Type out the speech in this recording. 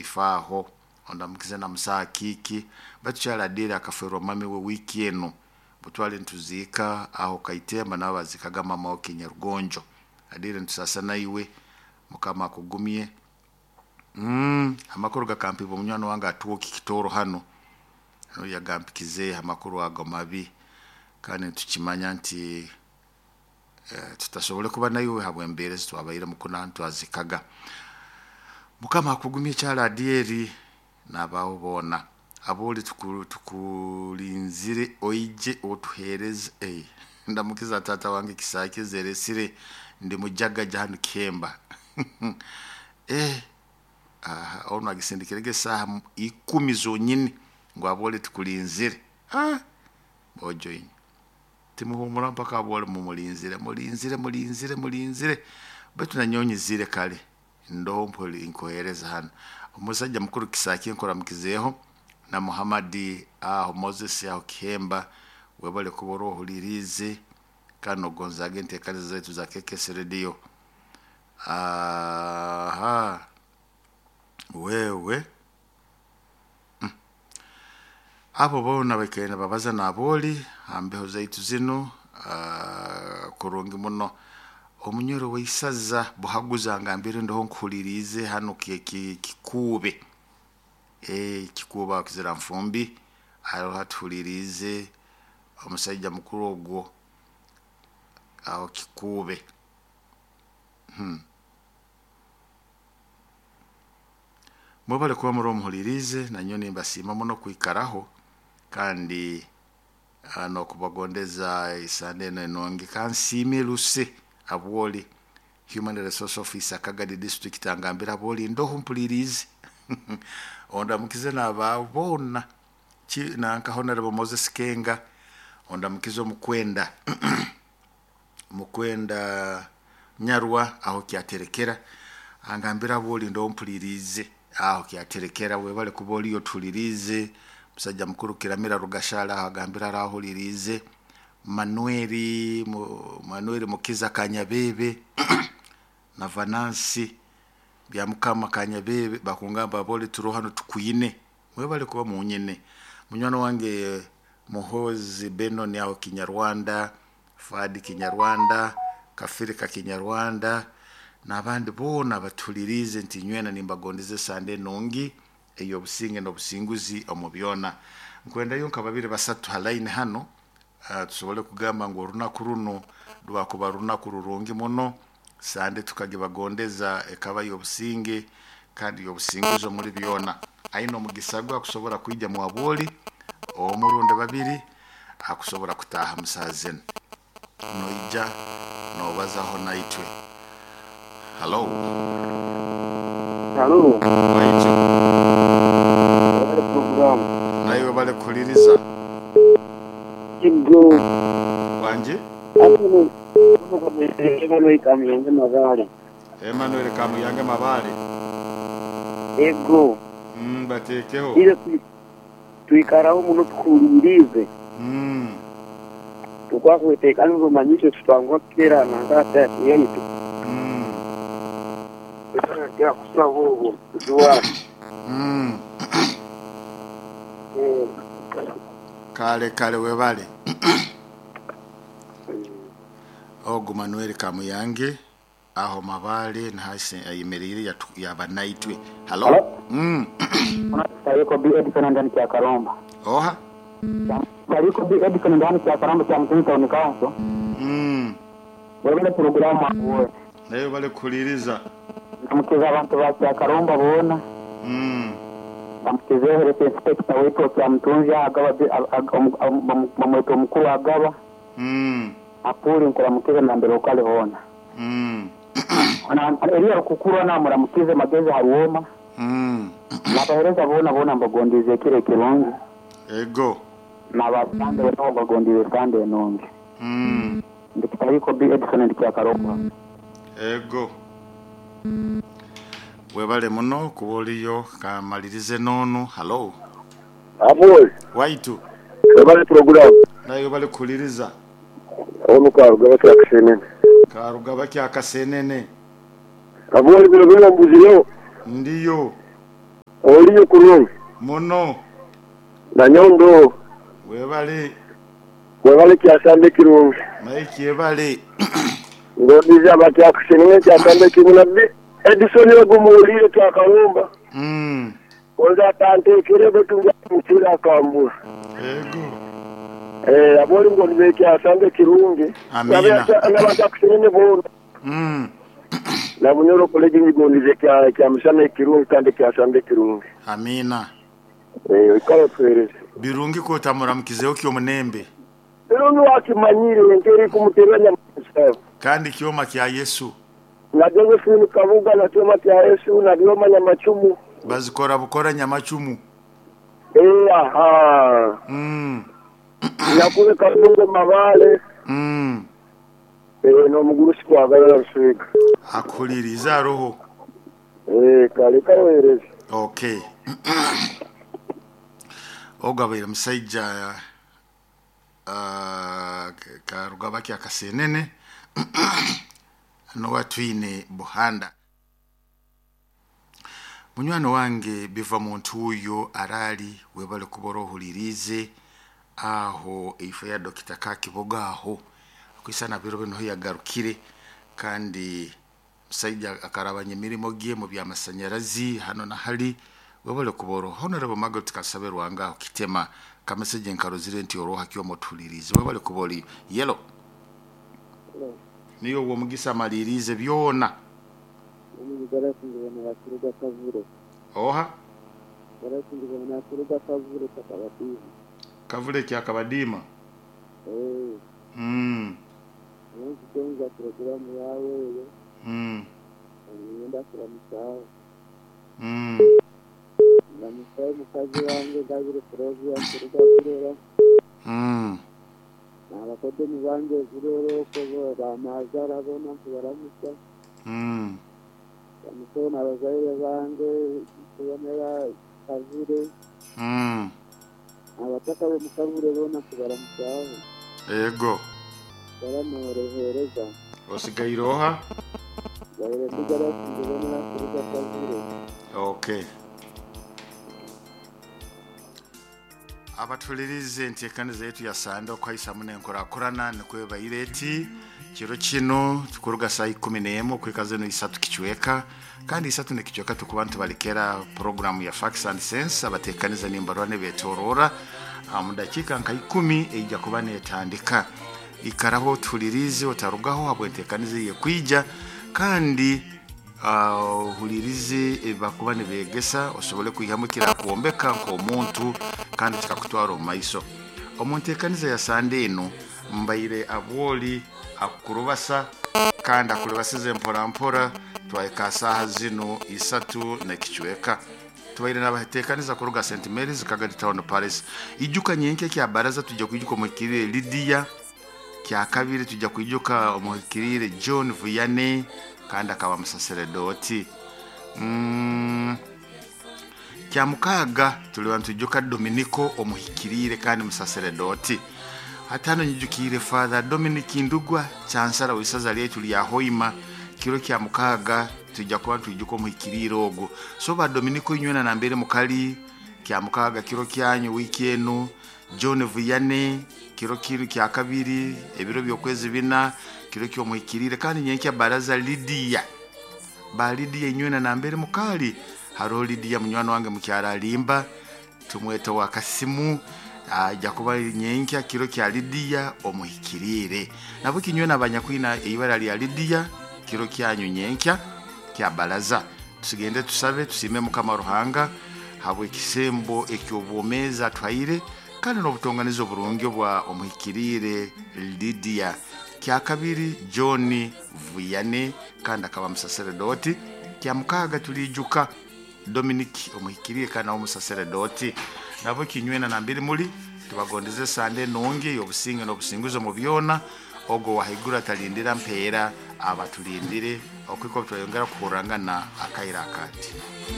ifaho ondamukize na musakiki bakyala dira akafero mami we wiki eno butwale ntuzika aho Kaitemba nabo bazikaga mama wa Kinyarugonjo adire ntusasana iwe mukama kugumye amakuru gakampi bo munyano wanga atuoki kitoro hano yagampikize amakuru ago mabi kandi tukimanya nti tutasobole kuba nayo habwembere twabayira mukuna ntwazikaga mukama kugumye cyala dieri nabaho bona aboli tukulinzire oije otuhereze ndamukiza tata wange kisake zeresire ndi mujaga jahanu Kemba ono agisindikirege saha 10 zonyine ngo abole tukulinzire bojoyi timuhumura mpaka abole mulinzire betu nanyonyizire kale ndompoli inkohereza hano umusajja mukuru kisaki nkora mukizeho na Muhammadi Moses aho Kemba webale kuboro hulirize kano gonzage ntekale zetu za KKS radio wewe abo bona bakena babaza naboli ambeho zaitu zino kurungi muno omunyoro weisaza buhaguza ngambire ndo nkulirize hano kikube kikuba kizira mfumbi aho hatulirize omusajja mukuru ogwo aho kikube mubale kuba muri omuhulirize nanyone mbasima muno kwikaraho kandi no kubagondeza isande nongi kansime luse abwoli Human Resource Officer Kagadi District angambira abwoli ndo humpulirize onda mukize nababona na Honorable Moses Kenga onda mukizo mukwenda Nyarwa aho kyaterekera angambira abwoli ndo humpulirize aho kyaterekera webale kuboli yo tulirize musajja mukuru Kiramira Rugashara agambira raho lirize Manueli Mukiza Kanyabebe na Vanansi bya mukama Kanyabebe bakungamba bole turohano tukuyine webale kuba munyene munywana wange Muhozi Benon yaho Kinyarwanda Fadi Kinyarwanda Kafirika Kinyarwanda nabandi bona batulirize ntinywena nimbagondeze sande nongi eyo businge no businguzi omubyona nkwenda yonka babire basatu halaine hano tusobole kugamba ngo runaku runo rwakuba runaku rurungi muno sande tukagibagondeza ekaba yo businge kandi yo businguzo muri byona aino mugisagwa kusobora kwijja mu aboli omurunde babiri akusobora kutaha musazen noija no bazaho naitwe. Hello. Waitu. Na iwe bale kuliriza. Jigo. Wanje? Emmanuel Kamuyange Mabale. Emmanuel Kamuyange Mabale. Ego. Batekeho. Ile tuikaraho muno tukulirize. Tukwa kutekana ngomanyisho tutangwa kera na ngata yetu. Ya kusawo duwa. Kale webale. Ogu Manuel Kamuyange aho Mabale na hase ayimerire ya banaitwe. Hello? Tariko bi Edison ndani ya Karomba. Oha? Tariko bi Edison ndani ya Karomba cha mtunza unikaanso. Wale programu hapo. Nayo bale kuliriza. Namukeza abantu ba Karomba bona. Namukeze respect wetu kwa mtunza agaba mweto mkuu agaba. Apuri nkora mukeze na mbere ukale hona. Ana eliya kukuru na muramukize mageze haruoma. Nabahereza bona mbagondeze kire kirongi. Ego. Na basande no bagondeze sande nonge. Ndikitariko bi Edison ndikia Karomba. Ego. Webale muno kuboliyo kamalirize nonu. Hello. Aboy. Waitu. Webale program. Nayo bale kuliriza. Ono karugaba kyakusenene. Karugaba kyakasenene. Aboy bino mbuziro. Ndiyo. Oli kulungi. Muno. Na nyondo. Webale kyasande kirungi. Maiki ebale. Ngodiza bakyakusenye kyasande kirungi. Edison yogumulire twakalumba. Oza tantekere betunga mutira kambura. Ego. Aboli ngodize kyasande kirungi. Amina. Nabatakusenye bona. Na bunyoro koleji ngodize kyamusana kirungi kandi kyasande kirungi. Amina. Ikale fereze. Birungi ko tamuramukizeho kyo munembe. Birungi wakimanyire ngeri kumuteranya msafu. Kandi kioma kya Yesu. Na dogo sinu kavuga na kioma kya Yesu na dioma nyamachumu. Bazikora bukora nyamachumu. Aha. Nakule kalungo mabale. No mugurusi kwa gala ruswika. Akuliriza roho. Kale kawereze. Okay. Ogabira musajja ka rugabaki akasenene no watwine Buhanda. Munywano wange biva muntu uyo arali webale kuborohulirize aho ifu ya Dr. Kakiboga aho kwisana biro bino yagarukire kandi musajja akarabanye mirimo giye mu byamasanyarazi hano na hali webale kuboro honorable Margaret Kasaberwa ngaho kitema ka message nkarozire nti oroha kiyo motulirize webale kuboli yellow niyo wo mugisa malirize byona oha kavule kya kabadima Nikutenga programu yawe nienda kwa msao na msao mkazi wangu gavire programu kurugabira na abakodoni bange ziroro ko bamazara bona kubaramusa msao na abazaire bange kubonera kavire abataka bo mukavure bona kubaramusa ego baramurehereza osigairoha gaire kugara kubona kurugabira. Okay. Abatulirize ntekaniza yetu ya sanda kwayisa munenkora korana nekweba ireti kiro kino tukuruga saa 11 kwikaze no 3 kichweka kandi 3 nekichweka tukubantu balikera program ya Facts and Sense abatekaniza nimbarwane betorora mudakika nka 10 ejja kubane etandika ikaraho tulirize otarugaho habwetekanize ye kwija kandi hulirize bakubane begesa osobole kuyihamukira kuombeka nko muntu kandi kikakutwara maiso omuntu ekaniza ya sande eno mbaire aboli akurubasa kandi akurubasize mpora twaika saha zino 3 nekichweka twaire nabatekaniza kuruga St Mary's Kagadi Town Palace ijuka nyenke kya baraza tujja kujuka mukirire Lydia kya kabiri tujja kujuka mukirire John Vuyane kandi akaba musaseredoti kya mukaga tuli bantu joka Dominico omuhikirire kandi musaseredoti hatano njukire Father Dominic Ndugwa chansara wisaza lyetu lya Hoima kiro kya mukaga tujja kuba tujuko muhikirire ogo so ba Dominico inywena na mbere mukali kya mukaga kiro kyanyu weekend John Vuyane kiro kya kabiri ebiro byokwezi bina kiro kyo muhikirire kandi nyenke baraza Lydia ba Lydia inywena na mbere mukali haro Lydia munywano wange mukyara limba tumweto wakasimu jakuba nyenke kiro kya Lydia omuhikirire nabo kinywena abanyakwina ibara lya Lydia kiro kyanyu nyenke kya baraza tusigende tusabe tusime mukama ruhanga habwe kisembo ekyobomeza twaire kandi nobutonganizo burungi bwa omuhikirire Lydia kya kabiri John Vuyane kandi akaba musaseredoti kya mukaga tulijuka Dominic omuhikirire kandi omusaseredoti nabo kinywena na mbiri muri tubagondeze sande nonge yobusinge nobusinguzo mu byona ogo wahigura talindira mpera abatulindire okwiko tuyongera kurangana akaira akati